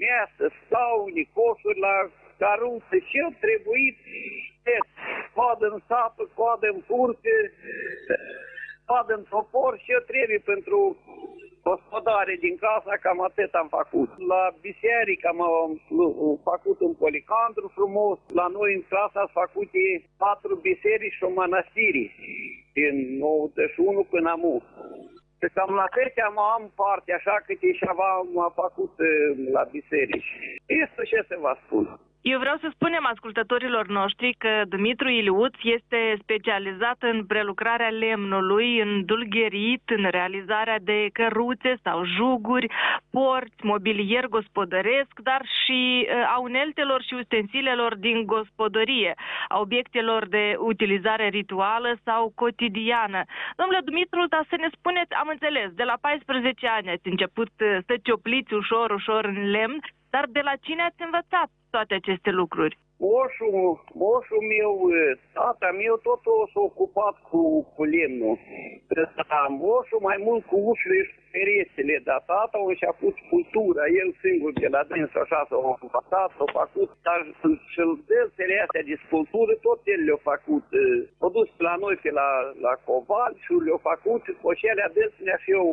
mesă, scaune, coșuri la caruță și eu trebuit coadă în sapă, coadă în curte, coadă în topor și eu trebuie pentru gospodare din casa, cam atât am făcut. La biserică am făcut un policandru frumos, la noi în clasă am făcut 4 biserici și o mănăstiri, din 91 până acum. Și cam la câte am parte, așa câte ceva m-a făcut la biserici. Este ce să vă spun. Eu vreau să spunem ascultătorilor noștri că Dumitru Iliuț este specializat în prelucrarea lemnului, în dulgherit, în realizarea de căruțe sau juguri, porți, mobilier gospodăresc, dar și a uneltelor și ustensilelor din gospodărie, a obiectelor de utilizare rituală sau cotidiană. Domnule Dumitru, dar să ne spuneți, am înțeles, de la 14 ani ați început să ciopliți ușor, ușor în lemn, dar de la cine ați învățat toate aceste lucruri? Moșul meu, tata meu, totul s-a ocupat cu lemnul. Moșul mai mult cu ușile și perețele, dar tata a început cultura, el singur de la dânsul așa s-a învățat, s-a făcut, dar și dânsele astea de sculptură, tot el le-a făcut. S-a dus la noi pe la Coval și le-a făcut și cu acelea dânsele și eu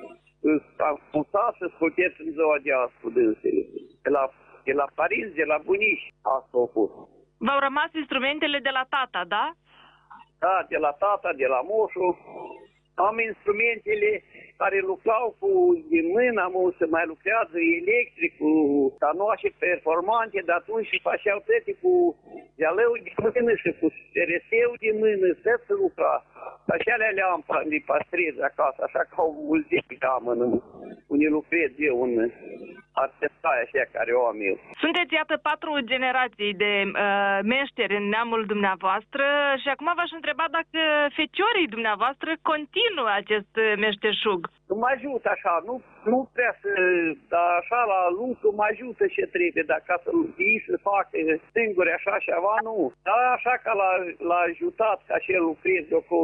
am spusat să sculptez în ziua de azi cu dânsele. De la părinți, de la bunici, asta a fost. V-au rămas instrumentele de la tata, da? Da, de la tata, de la moșul. Am instrumentele care lucrau din mână, să mai lucrează electric, cu canoașe performante, de atunci și făceau toate cu gealău de mână și cu RS-ul de mână, să lucra. Așa le-am păstrez acasă, așa ca o mulțime am unde lucrez eu în artestai așa care o am eu. Sunteți, iată, 4 generații de meșteri în neamul dumneavoastră și acum v-aș întreba dacă feciorii dumneavoastră continuă acest meșteșug. Mă ajută așa, nu prea să, dar așa la lucru mă ajută ce trebuie, dar ca să facă singuri așa ceva, nu. Dar așa ca l-a ajutat ca și el lucrez eu cu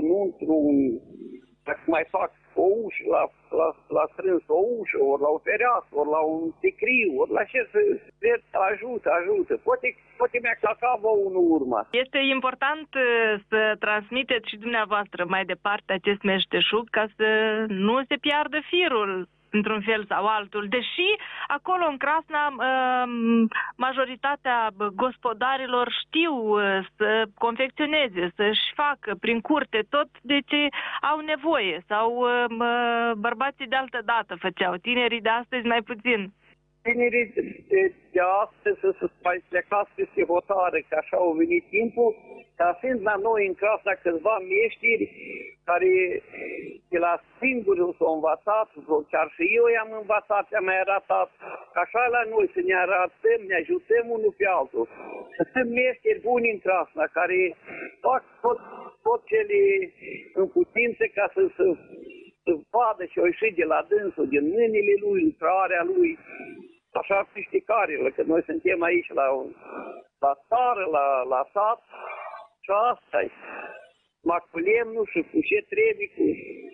dacă mai fac o ușă, la strâns o ușă, ori la o fereastră, ori la un sicriu, ori la ce să ajută. Poate mi-a clacat vouă în urmă. Este important să transmiteți și dumneavoastră mai departe acest meșteșug ca să nu se piardă firul într-un fel sau altul, deși acolo în Crasna majoritatea gospodarilor știu să confecționeze, să-și facă prin curte tot de ce au nevoie sau bărbații de altă dată făceau, tinerii de astăzi mai puțin. Tinerii de astăzi să mai plecați peste hotare, că așa au venit timpul, dar fiind la noi în Crasna câțiva meșteri care de la singuri s-au învățat, chiar și eu i-am învățat, i-am mai arătat, așa la noi să ne arătăm, ne ajutăm unul pe altul. Sunt meșteri buni în Crasna care fac tot ce le în putință ca să vadă și o ieși de la dânsul, din mâinile lui, lucrarea lui. Așa câșticarile, că noi suntem aici la țară, la sat și asta-i. Cu lemnul și cu ce trebuie, cu